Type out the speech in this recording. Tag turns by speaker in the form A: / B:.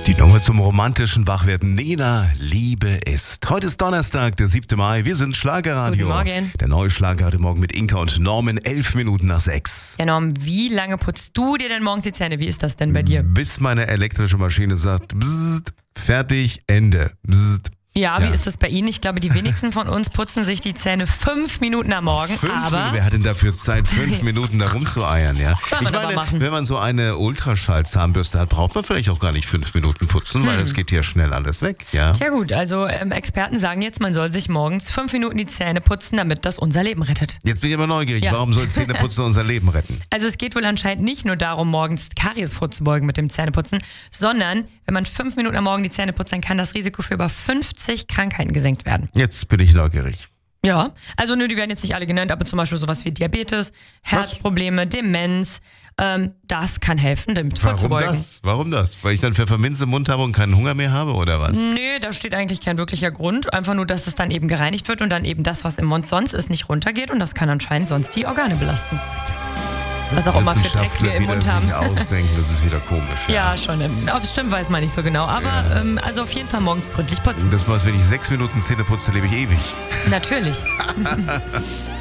A: Die Nummer zum romantischen Wachwerden. Nena, Liebe ist. Heute ist Donnerstag, der 7. Mai. Wir sind Schlagerradio.
B: Guten Morgen.
A: Der neue Schlager heute Morgen mit Inka und Norman, 11 Minuten nach 6.
B: Ja, Norm, wie lange putzt du dir denn morgens die Zähne? Wie ist das denn bei dir?
A: Bis meine elektrische Maschine sagt, bzzzt, fertig, Ende. Bzzzt.
B: Ja, wie ist das bei Ihnen? Ich glaube, die wenigsten von uns putzen sich die Zähne 5 Minuten am Morgen.
A: 5
B: aber
A: Minuten, wer hat denn dafür Zeit, 5 Minuten da rumzueiern? Ja?
B: Soll man aber machen.
A: Wenn man so eine Ultraschall-Zahnbürste hat, braucht man vielleicht auch gar nicht 5 Minuten putzen, weil es geht ja schnell alles weg. Ja?
B: Tja gut, also Experten sagen jetzt, man soll sich morgens 5 Minuten die Zähne putzen, damit das unser Leben rettet.
A: Jetzt bin ich aber neugierig.
B: Ja.
A: Warum soll Zähneputzen unser Leben retten?
B: Also es geht wohl anscheinend nicht nur darum, morgens Karies vorzubeugen mit dem Zähneputzen, sondern wenn man 5 Minuten am Morgen die Zähne putzt, dann kann das Risiko für über 50 Krankheiten gesenkt werden.
A: Jetzt bin ich neugierig.
B: Ja, also die werden jetzt nicht alle genannt, aber zum Beispiel sowas wie Diabetes, Herzprobleme, Demenz, das kann helfen, damit vorzubeugen.
A: Warum das? Weil ich dann Pfefferminz im Mund habe und keinen Hunger mehr habe oder was?
B: Nö, da steht eigentlich kein wirklicher Grund, einfach nur, dass es dann eben gereinigt wird und dann eben das, was im Mund sonst ist, nicht runtergeht und das kann anscheinend sonst die Organe belasten. Was auch immer für Dreck wir im Mund haben.
A: Sich ausdenken, das ist wieder komisch.
B: Ja, schon. Ob es stimmt, weiß man nicht so genau. Aber also auf jeden Fall morgens gründlich putzen.
A: Das mal, wenn ich 6 Minuten Zähne putze, lebe ich ewig.
B: Natürlich.